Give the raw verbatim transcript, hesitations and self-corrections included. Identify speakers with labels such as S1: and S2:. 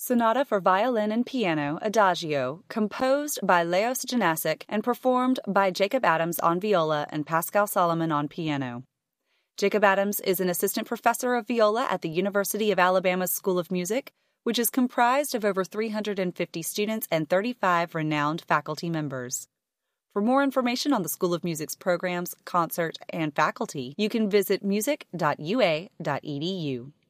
S1: Sonata for Violin and Piano, Adagio, composed by Leos Janasic and performed by Jacob Adams on viola and Pascal Solomon on piano. Jacob Adams is an assistant professor of viola at the University of Alabama School of Music, which is comprised of over three hundred fifty students and thirty-five renowned faculty members. For more information on the School of Music's programs, concert, and faculty, you can visit music dot u a dot e d u.